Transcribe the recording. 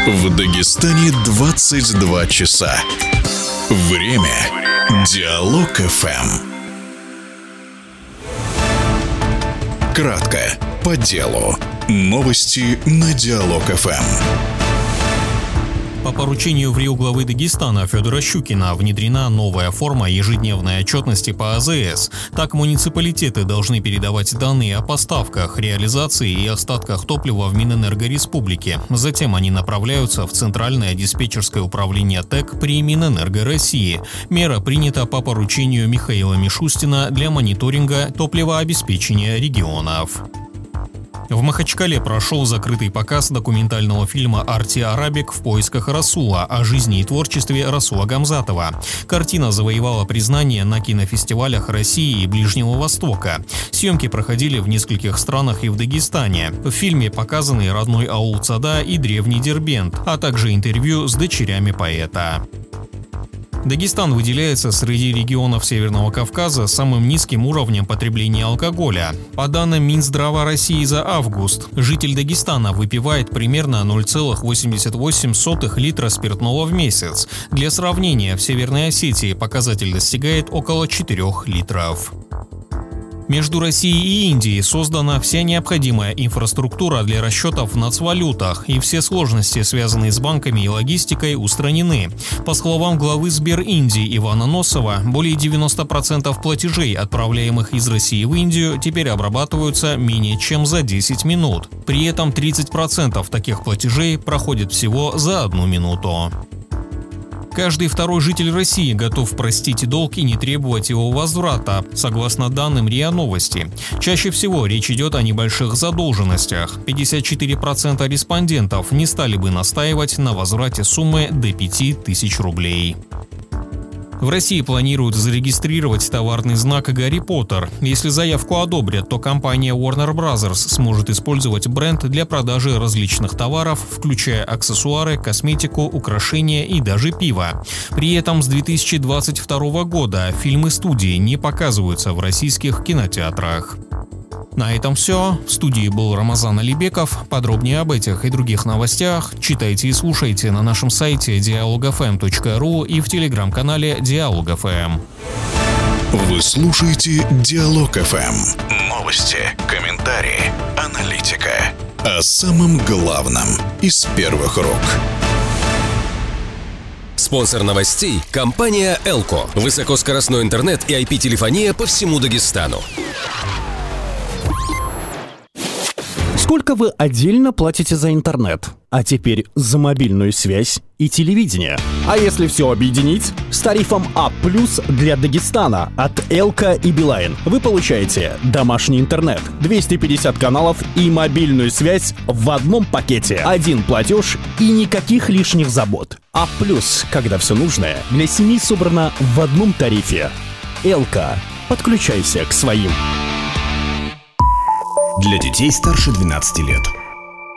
В Дагестане 22 часа. Время Диалог ФМ. Кратко, по делу. Новости на Диалог ФМ. По поручению в РИО главы Дагестана Федора Щукина внедрена новая форма ежедневной отчетности по АЗС. Так муниципалитеты должны передавать данные о поставках, реализации и остатках топлива в Минэнерго Республики. Затем они направляются в Центральное диспетчерское управление ТЭК при Минэнерго России. Мера принята по поручению Михаила Мишустина для мониторинга топливообеспечения регионов. В Махачкале прошел закрытый показ документального фильма «Арти Арабик. В поисках Расула» о жизни и творчестве Расула Гамзатова. Картина завоевала признание на кинофестивалях России и Ближнего Востока. Съемки проходили в нескольких странах и в Дагестане. В фильме показаны родной аул Цада и древний Дербент, а также интервью с дочерями поэта. Дагестан выделяется среди регионов Северного Кавказа самым низким уровнем потребления алкоголя. По данным Минздрава России за август, житель Дагестана выпивает примерно 0,88 литра спиртного в месяц. Для сравнения, в Северной Осетии показатель достигает около 4 литров. Между Россией и Индией создана вся необходимая инфраструктура для расчетов в нацвалютах, и все сложности, связанные с банками и логистикой, устранены. По словам главы Сбер Индии Ивана Носова, более 90% платежей, отправляемых из России в Индию, теперь обрабатываются менее чем за 10 минут. При этом 30% таких платежей проходят всего за 1 минуту. Каждый второй житель России готов простить долг и не требовать его возврата, согласно данным РИА Новости. Чаще всего речь идет о небольших задолженностях. 54% респондентов не стали бы настаивать на возврате суммы до 5000 рублей. В России планируют зарегистрировать товарный знак «Гарри Поттер». Если заявку одобрят, то компания Warner Bros. Сможет использовать бренд для продажи различных товаров, включая аксессуары, косметику, украшения и даже пиво. При этом с 2022 года фильмы студии не показываются в российских кинотеатрах. На этом все. В студии был Рамазан Алибеков. Подробнее об этих и других новостях читайте и слушайте на нашем сайте dialogfm.ru и в телеграм-канале Диалог ФМ. Вы слушаете Диалог ФМ. Новости, комментарии, аналитика. О самом главном из первых рук. Спонсор новостей – компания «Элко». Высокоскоростной интернет и IP-телефония по всему Дагестану. Сколько вы отдельно платите за интернет? А теперь за мобильную связь и телевидение. А если все объединить? С тарифом А+ для Дагестана от Элко и Билайн вы получаете домашний интернет, 250 каналов и мобильную связь в одном пакете. Один платеж и никаких лишних забот. А+, когда все нужное для семьи собрано в одном тарифе. Элко. Подключайся к своим. Для детей старше 12 лет.